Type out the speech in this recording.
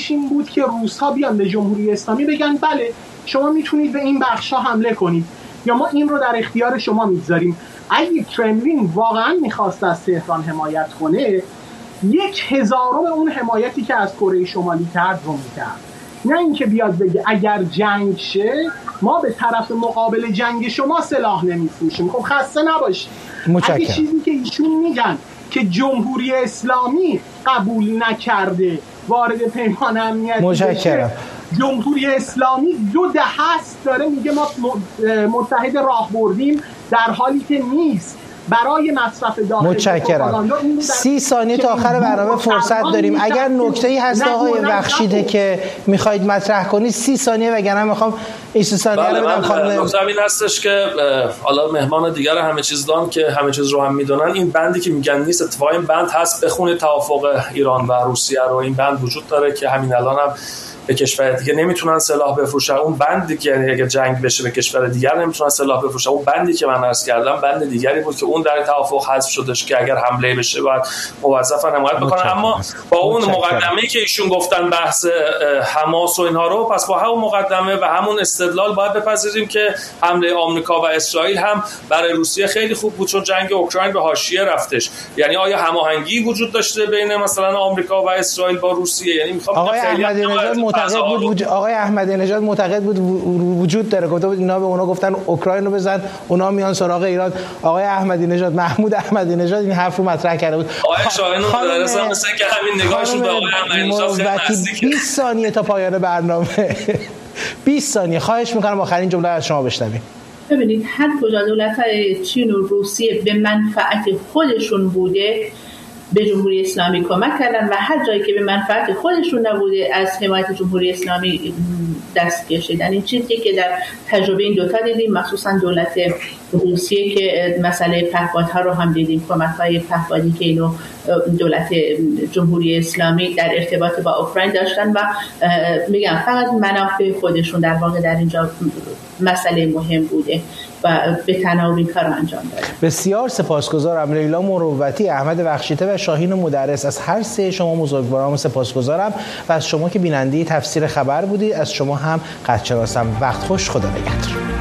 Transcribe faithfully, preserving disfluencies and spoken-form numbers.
معنیش این بود که روس‌ها بیان به جمهوری اسلامی بگن بله شما میتونید به این بخش‌ها حمله کنید یا ما این رو در اختیار شما میگذاریم. اگه کرملین واقعا میخواست از تهران حمایت کنه، یک هزارم اون حمایتی که از کره شمالی کرد رو میکرد، نه اینکه بیاد بگه اگر جنگ شه ما به طرف مقابل جنگ شما سلاح نمیفروشیم. خب خسته نباشید. اگه چیزی که ایشون میگن که جمهوری اسلامی قبول نکرده وارد پیمان امنیتی بشه، جمهوری اسلامی دو دهه است داره میگه ما متحد راهبردیم، در حالی که نیست. برای مصرف داخلی. متشکرم. سی ثانیه تا آخر برنامه فرصت داریم. اگر نکته‌ای هست آقای بخشیده که میخواید مطرح کنید سی ثانیه، وگرنه میخوام این سی ثانیه رو بدم خانم. نکته این هستش که حالا مهمان دیگر همه چیز دان که همه چیز رو هم میدونن، این بندی که میگن نیست، اتفاقا این بند هست. بخونید توافق ایران و روسیه رو، این بند وجود داره که همین الان هم به کشور دیگه نمیتونن سلاح بفروشن. اون بندی که یعنی اگه جنگ بشه به کشور دیگر نمیتونن سلاح بفروشن. اون بندی که من عرض کردم بند دیگری بود که اون در توافق حذف شدش که اگر حمله بشه باید موظفاً حمایت بکنن. اما با اون مقدمه‌ای که ایشون گفتن بحث حماس و اینها رو، پس با همون مقدمه و همون استدلال باید بپذیریم که حمله آمریکا و اسرائیل هم برای روسیه خیلی خوب بود، چون جنگ اوکراین به حاشیه رفتش. یعنی آیا هماهنگی وجود داشته بین مثلا آمریکا و اسرائیل با روسیه؟ یعنی میخوام آقای احمدی نژاد معتقد بود آقای احمدی نژاد معتقد بود وجود داره، گفته بود اینا به اونا گفتن اوکراین رو بزن، اونا میان سراغ ایران. آقای احمدی نژاد، محمود احمدی نژاد این حرف رو مطرح کرده بود. آقای شاهین مدرسم مثلا که همین نگاهشون به آقای احمدی نژاد خیلی نزدیکه. بیست ثانیه تا پایان برنامه. بیست ثانیه خواهش میکنم آخرین جمله از شما بشنویم. ببینید هر کجا دولت‌های چین و روسیه به منفعت خودشون بوده به جمهوری اسلامی کمک کردن و هر جایی که به منفعت خودشون نبوده از حمایت جمهوری اسلامی دست کشیدن. این چیزی که در تجربه این دوتا دیدیم، مخصوصا دولت روسیه که مسئله پهپادها رو هم دیدیم، کمک‌های پهپادی که اینو دولت جمهوری اسلامی در ارتباط با اوکراین داشتن و میگم فقط منافع خودشون در واقع در اینجا مسئله مهم بوده و به تناوب این کار انجام دادن. بسیار سپاسگزارم. لیلا مروتی، احمد بخشیده و شاهین مدرس، از هر سه شما بزرگواران سپاسگزارم و از شما که بیننده تفسیر خبر بودید، از شما هم قدرشناسم. وقت خوش، خدا نگهدار.